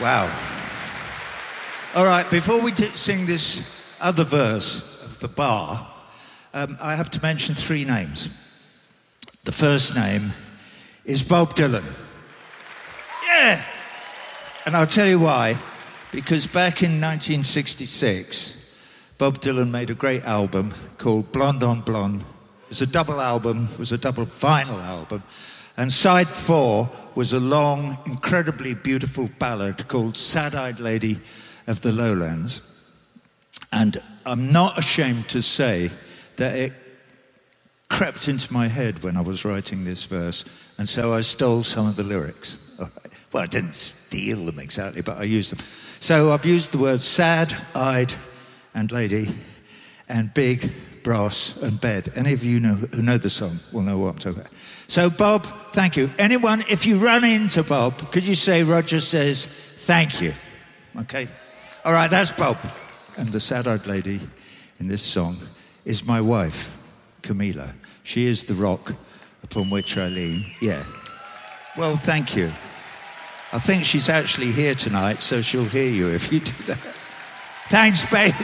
Wow. All right, before we sing this other verse of the bar, I have to mention three names. The first name is Bob Dylan. Yeah! And I'll tell you why. Because back in 1966, Bob Dylan made a great album called Blonde on Blonde. It was a double album, it was a double vinyl album. And side 4 was a long, incredibly beautiful ballad called Sad-Eyed Lady of the Lowlands. And I'm not ashamed to say that it crept into my head when I was writing this verse, and so I stole some of the lyrics. Well, I didn't steal them exactly, but I used them. So I've used the words sad-eyed and lady and big, brass and bed. Any of you who know the song will know what I'm talking about. So Bob, thank you. Anyone, if you run into Bob, could you say Roger says thank you? Okay? All right, that's Bob. And the sad-eyed lady in this song is my wife, Camila. She is the rock upon which I lean. Yeah. Well, thank you. I think she's actually here tonight, so she'll hear you if you do that. Thanks, babe.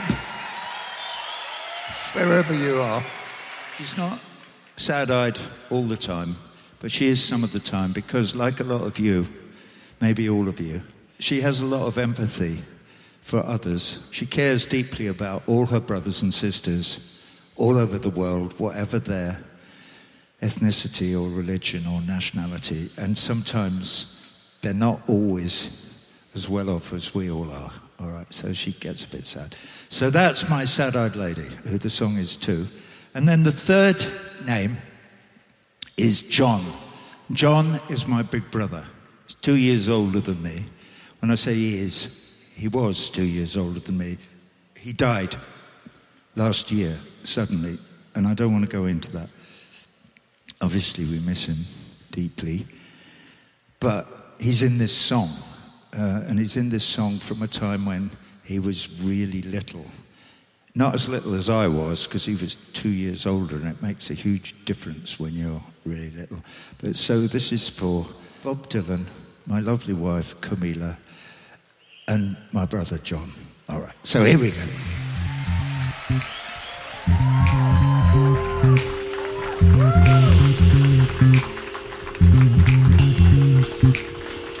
Wherever you are. She's not sad-eyed all the time, but she is some of the time because, like a lot of you, maybe all of you, she has a lot of empathy for others. She cares deeply about all her brothers and sisters all over the world, whatever their ethnicity or religion or nationality. And sometimes they're not always as well off as we all are. All right, so she gets a bit sad. So that's my sad-eyed lady, who the song is too. And then the third name is John. John is my big brother. He's 2 years older than me. When I say he was 2 years older than me. He died last year, suddenly, and I don't want to go into that. Obviously, we miss him deeply. But he's in this song, and he's in this song from a time when he was really little. Not as little as I was, because he was 2 years older, and it makes a huge difference when you're really little. But so this is for Bob Dylan, my lovely wife, Camila, and my brother, John. All right, so here we go.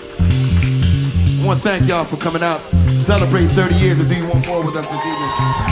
I want to thank y'all for coming out, celebrate 30 years, and do you want more with us this evening?